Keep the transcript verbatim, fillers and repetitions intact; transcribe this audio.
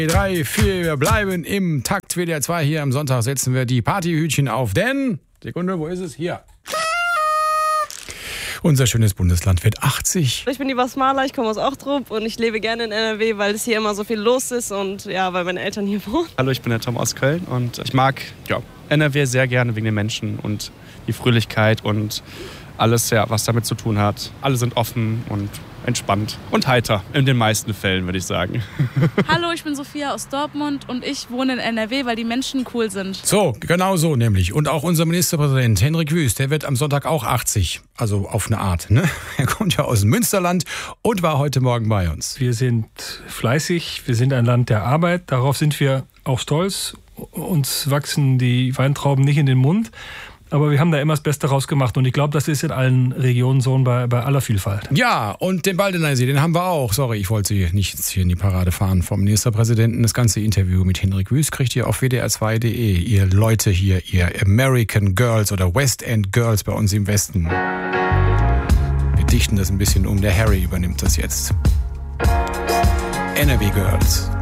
drei, vier, wir bleiben im Takt. W D R zwei hier am Sonntag setzen wir die Partyhütchen auf, denn, Sekunde, wo ist es? Hier. Unser schönes Bundesland wird achtzig. Ich bin die Basmala, ich komme aus Ochtrup und ich lebe gerne in N R W, weil es hier immer so viel los ist und ja, weil meine Eltern hier wohnen. Hallo, ich bin der Tom aus Köln und ich mag ja, N R W sehr gerne wegen den Menschen und die Fröhlichkeit und alles, ja, was damit zu tun hat. Alle sind offen und entspannt und heiter, in den meisten Fällen, würde ich sagen. Hallo, ich bin Sophia aus Dortmund und ich wohne in N R W, weil die Menschen cool sind. So, genau so nämlich. Und auch unser Ministerpräsident Henrik Wüst, der wird am Sonntag auch achtzig. Also auf eine Art, ne? Er kommt ja aus dem Münsterland und war heute Morgen bei uns. Wir sind fleißig, wir sind ein Land der Arbeit, darauf sind wir auch stolz. Uns wachsen die Weintrauben nicht in den Mund. Aber wir haben da immer das Beste rausgemacht und ich glaube, das ist in allen Regionen so bei, bei aller Vielfalt. Ja, und den Baldeneysee, den haben wir auch. Sorry, ich wollte Sie nicht hier in die Parade fahren vom Ministerpräsidenten. Das ganze Interview mit Henrik Wüst kriegt ihr auf w d r zwei punkt de. Ihr Leute hier, ihr American Girls oder West End Girls bei uns im Westen. Wir dichten das ein bisschen um. Der Harry übernimmt das jetzt. N R W Girls.